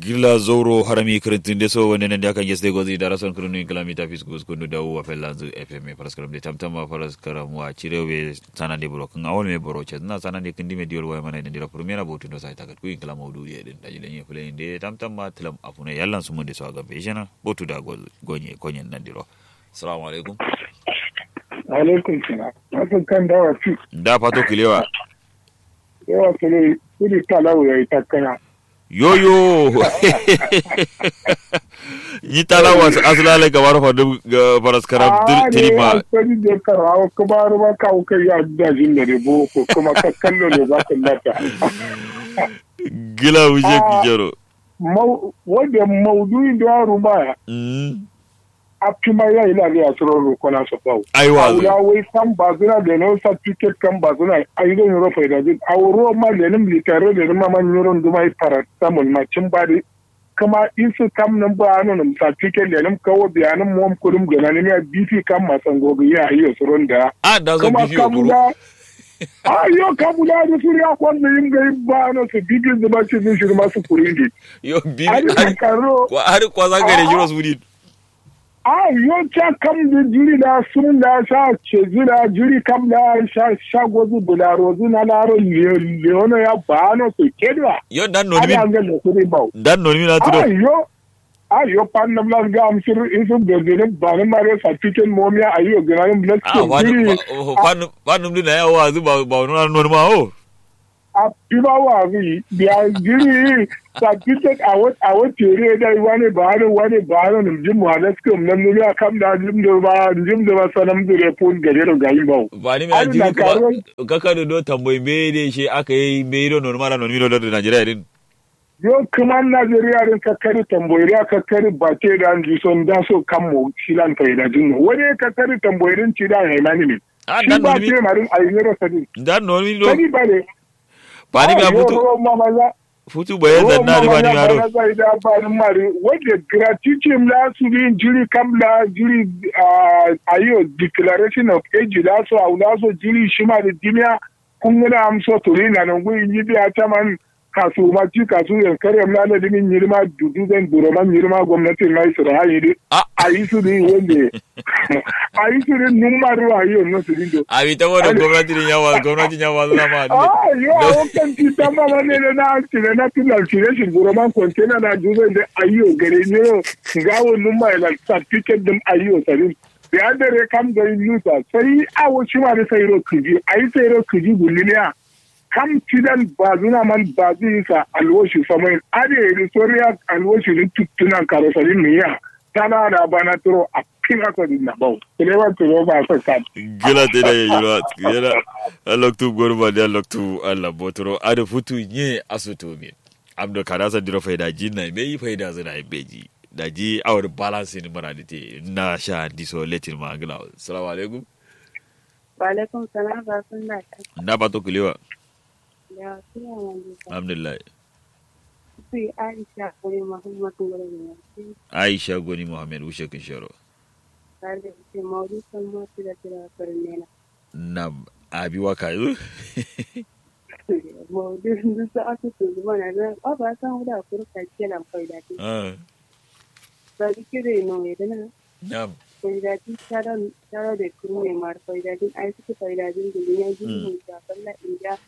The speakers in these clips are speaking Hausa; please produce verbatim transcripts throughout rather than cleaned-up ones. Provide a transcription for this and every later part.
gila zoro harami kirintin de so wonde nande akan yesde gozi dara son kirinu kilamita fiskus kundu dawo wa felanzu fm paraskaram de tamtama paraskaram wa cirewe sanande boro kan awol me boro ce na sanande kindi me diol wa mana de dira premier abotu do sai tagat ku kala mawdu ye den daji lenye fule de tamtama tilam afuna yallan su mun de so ga be jena botu da gol gonye konyen nan diro assalamu alaikum alaikum salam wato kan dawa ci da fato kilewa yawa kile kudi talawo yayi takana yoyo yi talawa aslale ga waro fadu ga paraskaram tirima sai da karawo kuma ruwa ka kai ya da jin da rebo ko kuma ka kallo ne za ka lata gila wuje kijero mau wanda maudu'in da ruma mm apima ya ila ne asoro ko na so pawo aiwa ya wai kan bazuna da no certificate kan bazuna ai don ro faida din awro ma le nim litare da ma man yoron duma paracetamol ma cin bari kama isu kam nan ba no nim certificate da nim kawo bayanan mu kurum gana ne ya B P kan ma sango ya yi soron da a da zo B P ko ayo kabula da suri akon da yin gai ba no su bibin da ba ce sun shirma su kurindi yo B P ko har ko za ga da jiro su di ah yo cha kam da jiri da sun da sha ce jira jiri kam da sha sha gozu bularo zuna laro leono ya bano to kedwa yo dan no mi dan no mi na tudo ah yo ah yo pan na blas ga am sir isu de de ba na mare certificate momia ayo gran blas ah wani pan pan dum na ya wa zu ba ba no no ma o a piba wa vi dia jiri certificate a wat a wat tere da wani ba ne wani ba ne jim mu da suke mun ne ya kam da jim da ba jim da ba sanam da report gare da gayi ba ba ni me jiri ko ka ka do tamboyi me ne shi aka yi me do normal no mi do da Nigeria din yo kuma Nigeria din ka kare tamboyi ya ka kare ba te da ji son da so kan mu shilan kai da jin wani ka kare tamboyi din ci da ne ne ah dan no mi marin ayyero sadi dan no mi do sadi ba ne ba ni ga futu futu bayan da na riba ni yaro zai da ba ni mari wanda gratitude la su bin jiri kam la jiri ayo declaration of age la so au la so jiri shima da dimiya kun gina amso to ne nan gwi yi biya ta man kasu ma ci kasu yan kare mla da dimin yirma dudu zan duro man yirma gwamnatin mai su da hayi ayi su ne wanda ayi su ne numaro ayo no su dindo abi ta wada gwamnatin yawa gwamnatin yawa zuna ma ah yo a kan ti ta ma ne ne na ci ne na tunan ci ne shi duro man container na dudu da ayo gare ne gawo numma ila certificate din ayo sarin da dare kam da yuta sai awo shi ma da sai ro kiji ayi sai ro kiji gulliya kam cidan bazuna man bazu isa alwoshi samayin ade editorial alwoshi ni tuttunan karosarin miya tana da bana turo a kin aka dinna bau kilewa turo ba ka kan gila te da yiro gila aloktu gorba da aloktu alla botoro ade futu nye asuto mi abdo karasa diro faida jinna be yi faida zana beji daji our balance ni maradite na sha diso letin ma gila assalamu alaikum wa alaikum salam ba sunna na ba to kilewa ya kiyaye alhamdulillah sai Aisha goni Muhammad ngore Aisha goni Muhammad ushe kin sharo kare ce mawdu san ma tira tira karnena na abi waka yo mawdu ndu sa atu to mana da aba san da kurka kenan faida ce ah ba dikire no yedana nam faida ce tara tara da kurme mar faida din ai suke faida din da ya ji mu ta kalla inda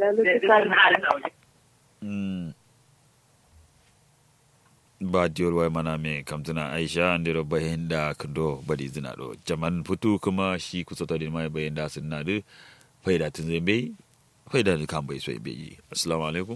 ba diyor wai mana me kamtuna Aisha andiro bayin da kdo badi zina do jaman futu kuma shi kusoto din mai bayin da sunna de faida tun zambe faida da kan bai so beji assalamu alaikum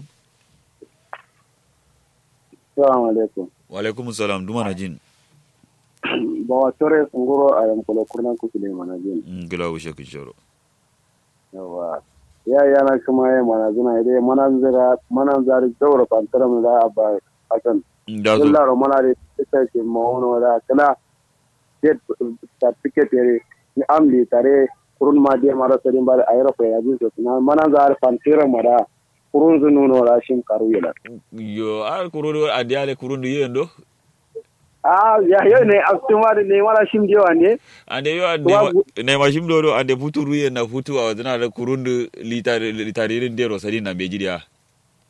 assalamu alaikum wa alaikum assalam duma na jin ba wa tore ngoro ayam kolo kurnan ku kile mana jin ngila ushe kishoro yawa ya yana kuma ya mana zuna ide mana zira mana zari dawra pantara mun da abba hakan da zo Allah mana da ita ce mawono da kala get certificate ne ni amli tare kurun ma dia mara sadin ba ayro ko ya jinso na mana zari pantara mara kurun zunu no rashin karu yala yo al kurun adiale kurun yendo ah ya yo ne asuma ne wala shim jewa ne ande yo ande ne ma shim do ande futuru ye na futu a wadana da kurundu litare litare dero sari na bejidia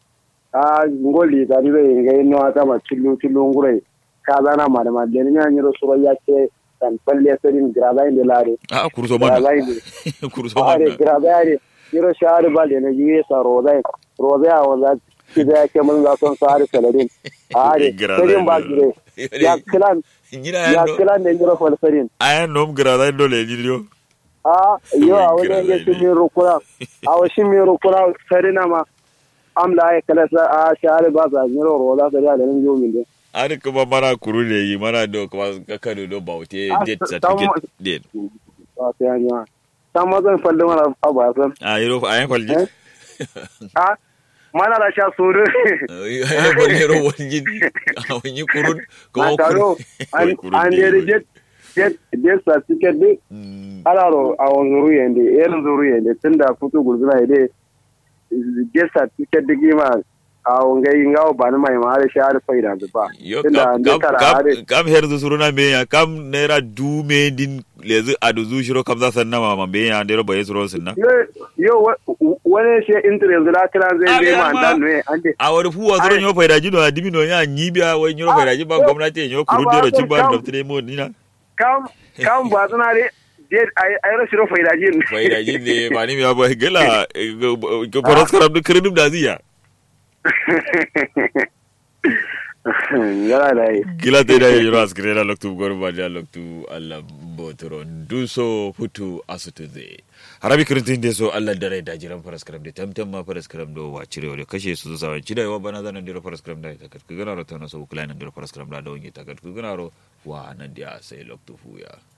a ngoli tari re ngai no ata ma chillu chillu ngure ka zana ma da ma de ni ni ro suro ya ke tan palle serin grada inde lare a kurso man kurso man are grada are yiro shar ba de ne yi sa roza roza a wala kida ke mun ga son sare salarin are serin ba gire ya kilan ya kilan ne yiro fal serin ayan nom grada do le dirio a yo a wani ne shi mi rukura a washi mi rukura serina ma amla ya kala sa a share ba za ni ro roza da da nan yo min de ari kuma mana kuru ne yi mana do kuma kakado do baute date certificate date ba ta ya ta ma zan falle mana abu san a yiro ayan falle a mana da sha suru ai falle ro wani a wani kurun kuma kuru an de jet jet jet certificate de alaro a wonzuru yende erin zuru yende tunda futu gulzuna ide jet certificate de gima a ngai ngao ban mai ma har shar faida ba tunda kam kam herzu suruna me ya kam nera du me din lezi adu zu shiro kam za sanna ma be ya ndero baye suro sunna yo wani she interest la kran zai be ma dan ne ande a wani fuwa zuro nyo faida jino adimi no ya nyibia wai nyo faida ji ba gwamnati nyo kuru dero ci ba da tire mo dina kam kam ba zuna re je ai ro shiro faida jin faida jin ne ba ni ya ba gela ko paras karam de kredum da ziya yala dai gila te da yoro askrena loktu gorba da loktu alla botron duso futu asutuze harabi kirintin de so alla dare da jiran faras karam de tamtam ma faras karam do wa cire wale kashe su zawan cida yawa bana zanan diro faras karam da ta kat kugana ro tana so kulainan diro faras karam da da wonge ta kat kugana ro wa nan dia sai loktu fuya